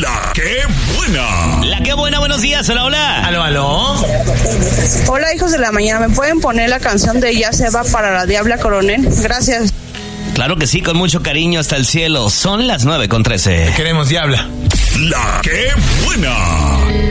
La que buena. La que buena, buenos días. Hola, hola. Aló, aló. Hola, hijos de la mañana. ¿Me pueden poner la canción de Ya se va para la Diabla Coronel? Gracias. Claro que sí, con mucho cariño hasta el cielo. Son las 9:13. Queremos Diabla. La que buena.